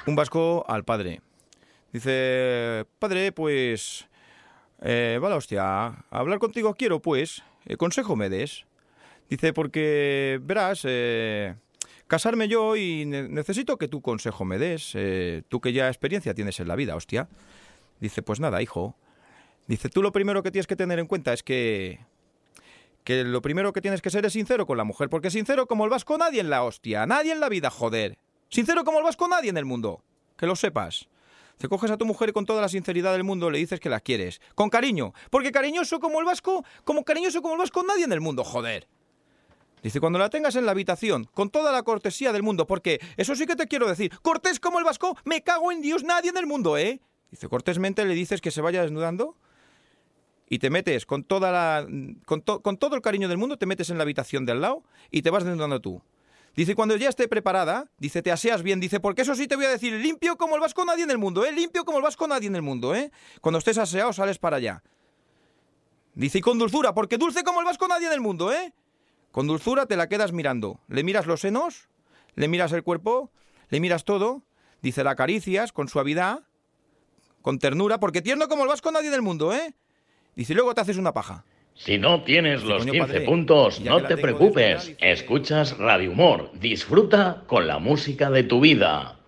Un vasco al padre. Dice, padre, pues... vale, hostia, hablar contigo quiero, pues. Consejo me des. Dice, porque, verás, casarme yo y necesito que tu consejo me des. Tú que ya experiencia tienes en la vida, hostia. Dice, pues nada, hijo. Dice, tú lo primero que tienes que tener en cuenta es que lo primero que tienes que ser es sincero con la mujer, porque sincero como el vasco nadie en la hostia, nadie en la vida, joder. Sincero como el vasco nadie en el mundo, que lo sepas. Te coges a tu mujer y con toda la sinceridad del mundo le dices que la quieres, con cariño, porque cariñoso como el vasco nadie en el mundo, joder. Dice, cuando la tengas en la habitación, con toda la cortesía del mundo, porque eso sí que te quiero decir, cortés como el vasco, me cago en Dios, nadie en el mundo, ¿eh? Dice, cortésmente le dices que se vaya desnudando y te metes con todo el cariño del mundo, te metes en la habitación de al lado y te vas desnudando tú. Dice, cuando ya esté preparada, dice, te aseas bien, dice, porque eso sí te voy a decir, limpio como el vasco nadie en el mundo, limpio como el vasco nadie en el mundo, cuando estés aseado sales para allá. Dice, y con dulzura, porque dulce como el vasco nadie en el mundo, con dulzura te la quedas mirando, le miras los senos, le miras el cuerpo, le miras todo, dice, la acaricias con suavidad, con ternura, porque tierno como el vasco nadie en el mundo, Dice, y luego te haces una paja. Si no tienes Dice, los coño, 15 padre, puntos, ya que no la te tengo desnudada, preocupes. dice... Escuchas Radio Humor. Disfruta con la música de tu vida.